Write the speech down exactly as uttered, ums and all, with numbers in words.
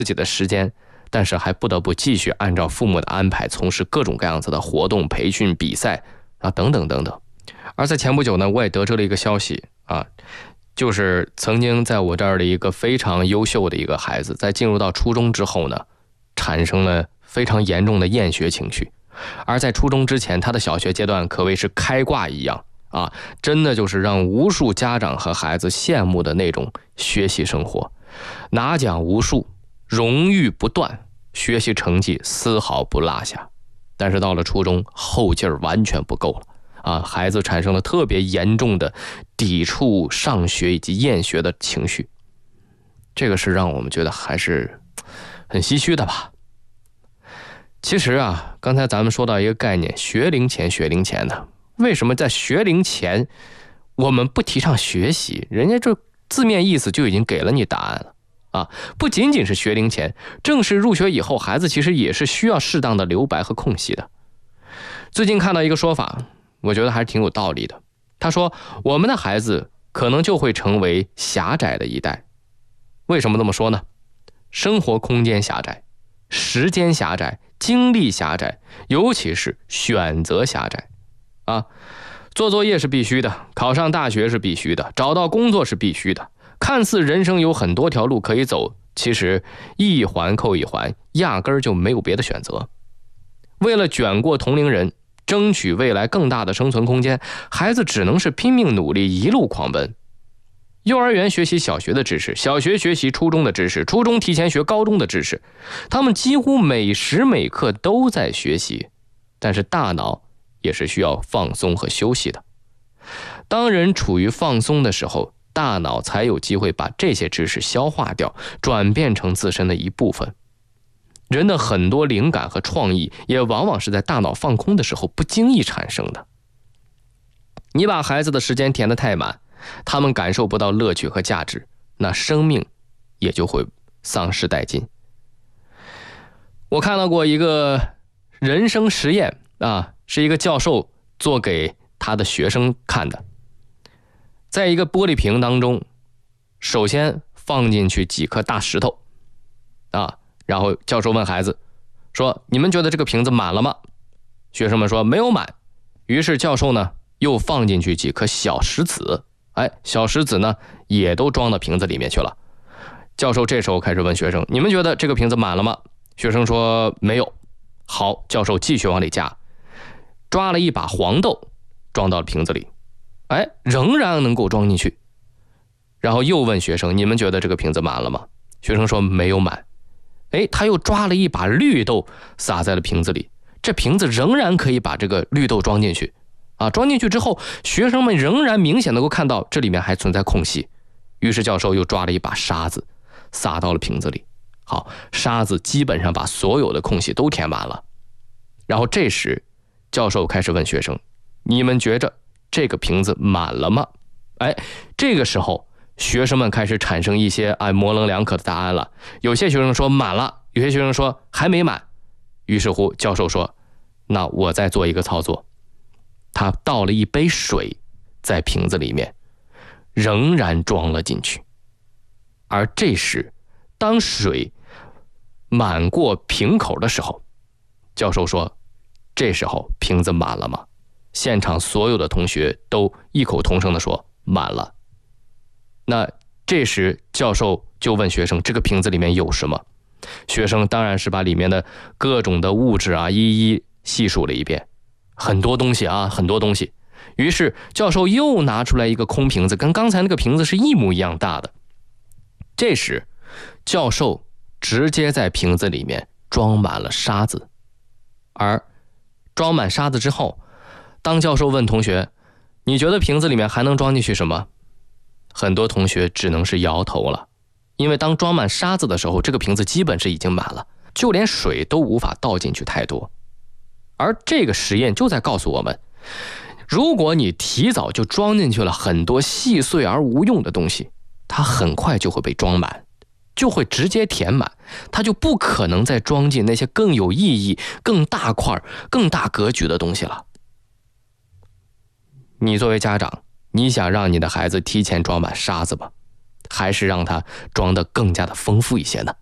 自己的时间，但是还不得不继续按照父母的安排从事各种各样子的活动、培训、比赛啊等等等等。而在前不久呢，我也得知了一个消息啊，就是曾经在我这儿的一个非常优秀的一个孩子，在进入到初中之后呢，产生了非常严重的厌学情绪。而在初中之前，他的小学阶段可谓是开挂一样啊，真的就是让无数家长和孩子羡慕的那种学习生活，拿奖无数，荣誉不断，学习成绩丝毫不落下。但是到了初中，后劲儿完全不够了啊！孩子产生了特别严重的抵触上学以及厌学的情绪，这个是让我们觉得还是很唏嘘的吧。其实啊，刚才咱们说到一个概念，学龄前学龄前的，为什么在学龄前我们不提倡学习？人家这字面意思就已经给了你答案了啊！不仅仅是学龄前，正式入学以后，孩子其实也是需要适当的留白和空隙的。最近看到一个说法，我觉得还是挺有道理的。他说，我们的孩子可能就会成为狭窄的一代。为什么这么说呢？生活空间狭窄，时间狭窄，精力狭窄，尤其是选择狭窄啊！做作业是必须的，考上大学是必须的，找到工作是必须的。看似人生有很多条路可以走，其实一环扣一环，压根儿就没有别的选择。为了卷过同龄人，争取未来更大的生存空间，孩子只能是拼命努力，一路狂奔。幼儿园学习小学的知识，小学学习初中的知识，初中提前学高中的知识，他们几乎每时每刻都在学习，但是大脑也是需要放松和休息的。当人处于放松的时候，大脑才有机会把这些知识消化掉，转变成自身的一部分。人的很多灵感和创意也往往是在大脑放空的时候不经意产生的。你把孩子的时间填得太满，他们感受不到乐趣和价值，那生命也就会丧失殆尽。我看到过一个人生实验啊，是一个教授做给他的学生看的。在一个玻璃瓶当中，首先放进去几颗大石头啊，然后教授问孩子说，你们觉得这个瓶子满了吗？学生们说没有满。于是教授呢又放进去几颗小石子，哎，小石子呢也都装到瓶子里面去了。教授这时候开始问学生，你们觉得这个瓶子满了吗？学生说没有。好，教授继续往里加，抓了一把黄豆装到了瓶子里，哎，仍然能够装进去。然后又问学生，你们觉得这个瓶子满了吗？学生说没有满。哎，他又抓了一把绿豆撒在了瓶子里，这瓶子仍然可以把这个绿豆装进去啊！装进去之后，学生们仍然明显能够看到这里面还存在空隙。于是教授又抓了一把沙子撒到了瓶子里，好，沙子基本上把所有的空隙都填满了。然后这时教授开始问学生，你们觉着这个瓶子满了吗？哎，这个时候学生们开始产生一些哎模棱两可的答案了。有些学生说满了，有些学生说还没满。于是乎教授说，那我再做一个操作。他倒了一杯水在瓶子里面，仍然装了进去。而这时当水满过瓶口的时候，教授说，这时候瓶子满了吗？现场所有的同学都异口同声地说满了。那这时教授就问学生，这个瓶子里面有什么？学生当然是把里面的各种的物质啊一一细数了一遍，很多东西啊，很多东西。于是教授又拿出来一个空瓶子，跟刚才那个瓶子是一模一样大的。这时教授直接在瓶子里面装满了沙子，而装满沙子之后，当教授问同学，你觉得瓶子里面还能装进去什么？很多同学只能是摇头了，因为当装满沙子的时候，这个瓶子基本是已经满了，就连水都无法倒进去太多。而这个实验就在告诉我们，如果你提早就装进去了很多细碎而无用的东西，它很快就会被装满，就会直接填满，它就不可能再装进那些更有意义、更大块、更大格局的东西了。你作为家长，你想让你的孩子提前装满沙子吗？还是让他装得更加的丰富一些呢？